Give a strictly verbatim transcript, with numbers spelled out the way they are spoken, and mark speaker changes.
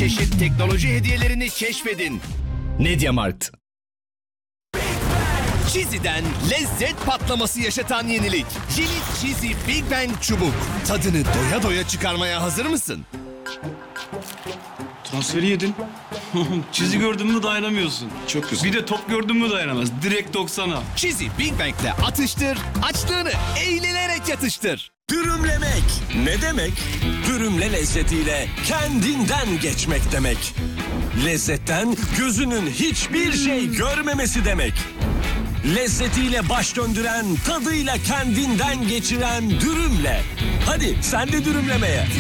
Speaker 1: çeşit teknoloji hediyelerini keşfedin. MediaMarkt. Cheezy'den lezzet patlaması yaşatan yenilik. Yeni Cheesy Big Bang çubuk. Tadını doya doya çıkarmaya hazır mısın?
Speaker 2: Transferi yedin. Çizi gördün mü dayanamıyorsun.
Speaker 3: Çok güzel.
Speaker 2: Bir de top gördün mü dayanamaz. Direkt doksana.
Speaker 1: Cheesy Big Bang'le atıştır, açlığını eğlenerek yatıştır.
Speaker 4: Dürümlemek ne demek? Dürümle lezzetiyle kendinden geçmek demek. Lezzetten gözünün hiçbir şey görmemesi demek. Lezzetiyle baş döndüren, tadıyla kendinden geçiren dürümle. Hadi sen de dürümlemeye.